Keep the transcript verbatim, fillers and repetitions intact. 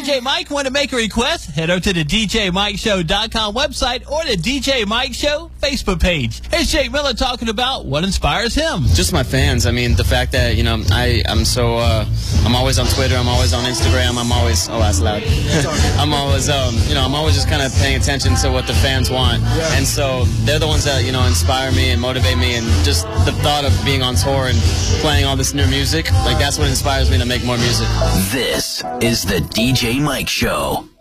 D J Mike want to make a request? Head over to the D J Mike Show dot com website or the D J Mike Show Facebook page. Here's Jake Miller talking about what inspires him. Just my fans. I mean, the fact that, you know, I, I'm so, uh, I'm always on Twitter, I'm always on Instagram, I'm always, oh, that's loud. I'm always, um, you know, I'm always just kind of paying attention to what the fans want. Yeah. And so they're the ones that, you know, inspire me and motivate me, and just the thought of being on tour and playing all this new music, like that's what inspires me to make more music. This is the D J Mike Show.